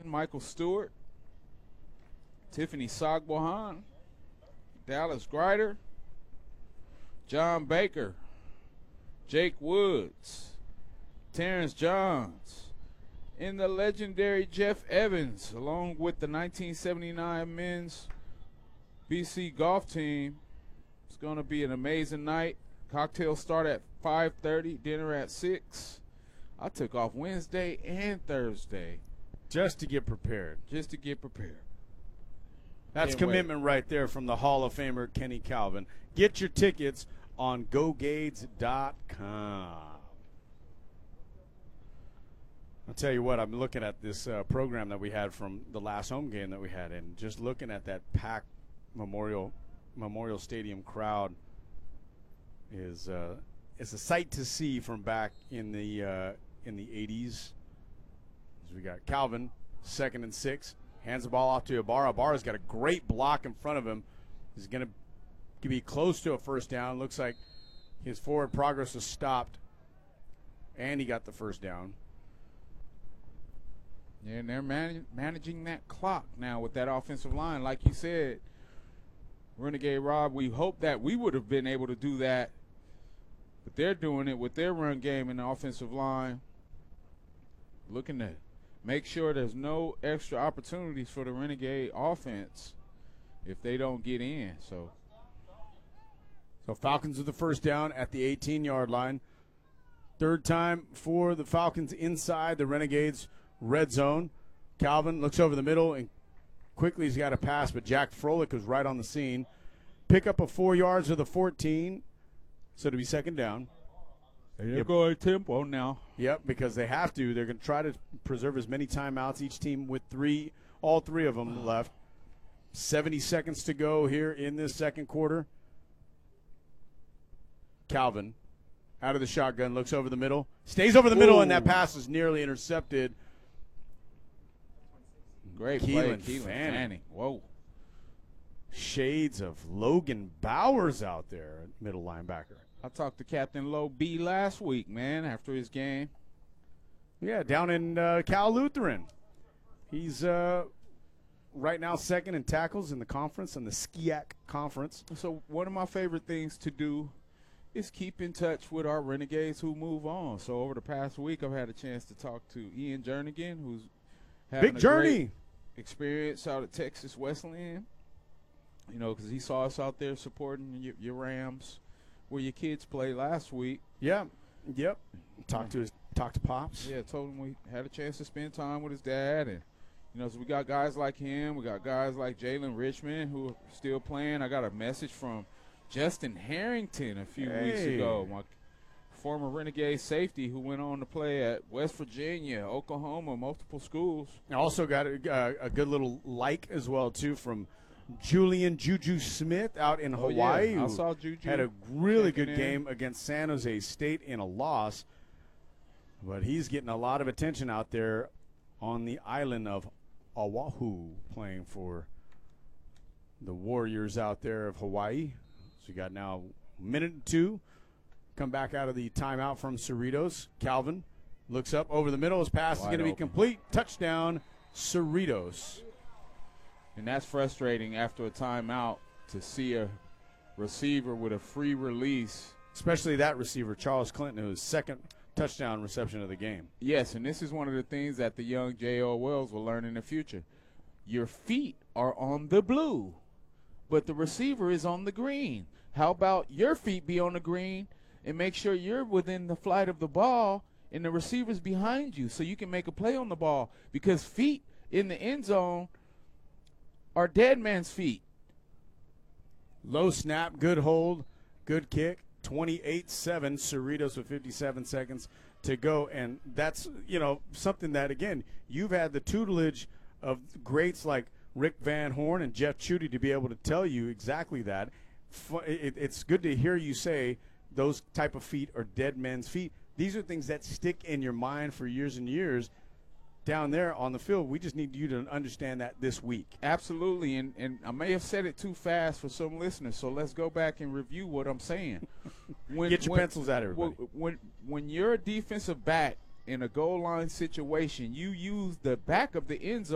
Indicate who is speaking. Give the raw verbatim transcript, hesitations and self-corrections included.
Speaker 1: Michael Stewart, Tiffany Sagbohan, Dallas Grider, John Baker, Jake Woods, Terrence Johns, and the legendary Jeff Evans, along with the nineteen seventy-nine men's B C golf team. It's going to be an amazing night. Cocktails start at five thirty, dinner at six. I took off Wednesday and Thursday.
Speaker 2: Just to get prepared.
Speaker 1: Just to get prepared.
Speaker 2: That's
Speaker 1: Can't
Speaker 2: commitment
Speaker 1: wait.
Speaker 2: right there from the Hall of Famer Kenny Calvin. Get your tickets on go gades dot com. I'll tell you what, I'm looking at this uh, program that we had from the last home game that we had, and just looking at that packed Memorial Memorial Stadium crowd is uh, is a sight to see from back in the uh, in the eighties. As we got Calvin, second and six, hands the ball off to Ibarra. Ibarra's got a great block in front of him. He's going to be close to a first down. Looks like his forward progress was stopped, and he got the first down.
Speaker 1: Yeah, and they're man- managing that clock now with that offensive line. Like you said, Renegade Rob, we hope that we would have been able to do that, but they're doing it with their run game and the offensive line, looking to make sure there's no extra opportunities for the Renegade offense if they don't get in. So,
Speaker 2: so Falcons with the first down at the eighteen-yard line. Third time for the Falcons inside the Renegades' red zone. Calvin looks over the middle and quickly he's got a pass, but Jack Froelich was right on the scene. Pick up a four yards of the fourteen, so to be second down.
Speaker 1: They're going tempo now.
Speaker 2: Yep, because they have to. They're going to try to preserve as many timeouts. Each team with three, all three of them left. seventy seconds to go here in this second quarter. Calvin out of the shotgun, looks over the middle, stays over the Ooh. middle, and that pass is nearly intercepted.
Speaker 1: Great
Speaker 2: Keelan
Speaker 1: play, Keelan
Speaker 2: Fanning.
Speaker 1: Fanning. Whoa.
Speaker 2: Shades of Logan Bowers out there, middle linebacker.
Speaker 1: I talked to Captain Low B last week, man, after his game.
Speaker 2: Yeah, down in uh, Cal Lutheran. He's uh, right now second in tackles in the conference, in the SCIAC conference.
Speaker 1: So one of my favorite things to do is keep in touch with our Renegades who move on. So over the past week, I've had a chance to talk to Ian Jernigan, who's having
Speaker 2: Big
Speaker 1: a
Speaker 2: journey.
Speaker 1: great experience out at Texas Wesleyan. You know, because he saw us out there supporting your, your Rams, where your kids play last week.
Speaker 2: Yeah, yep. Talk to his, talk to Pops.
Speaker 1: Yeah, told him we had a chance to spend time with his dad, and you know, so we got guys like him. We got guys like Jalen Richmond who are still playing. I got a message from Justin Harrington a few
Speaker 2: hey.
Speaker 1: weeks ago, my former Renegade safety who went on to play at West Virginia, Oklahoma, multiple schools.
Speaker 2: I also got a, uh, a good little like as well too from Julian Juju Smith out in
Speaker 1: Oh,
Speaker 2: Hawaii.
Speaker 1: yeah. I
Speaker 2: who
Speaker 1: saw Juju
Speaker 2: had a really
Speaker 1: checking
Speaker 2: good
Speaker 1: in.
Speaker 2: game against San Jose State in a loss, but he's getting a lot of attention out there on the island of Oahu, playing for the Warriors out there of Hawaii. So you got now a minute and two. Come back out of the timeout from Cerritos. Calvin looks up over the middle. His pass
Speaker 1: Wide
Speaker 2: is going to be
Speaker 1: open.
Speaker 2: complete. Touchdown, Cerritos.
Speaker 1: And that's frustrating after a timeout to see a receiver with a free release.
Speaker 2: Especially that receiver, Charles Clinton, who's second touchdown reception of the game.
Speaker 1: Yes, and this is one of the things that the young J O. Wells will learn in the future. Your feet are on the blue, but the receiver is on the green. How about your feet be on the green and make sure you're within the flight of the ball and the receiver's behind you so you can make a play on the ball, because feet in the end zone are dead man's feet.
Speaker 2: Low snap, good hold, good kick. twenty-eight seven, Cerritos with fifty-seven seconds to go. And that's, you know, something that, again, you've had the tutelage of greats like Rick Van Horn and Jeff Chudy to be able to tell you exactly that. It's good to hear you say those type of feet are dead men's feet. These are things that stick in your mind for years and years. Down there on the field, we just need you to understand that this week.
Speaker 1: Absolutely, and, and I may have said it too fast for some listeners, so let's go back and review what I'm saying. When,
Speaker 2: Get your
Speaker 1: when,
Speaker 2: pencils out, everybody.
Speaker 1: When, when, when you're a defensive back in a goal line situation, you use the back of the end zone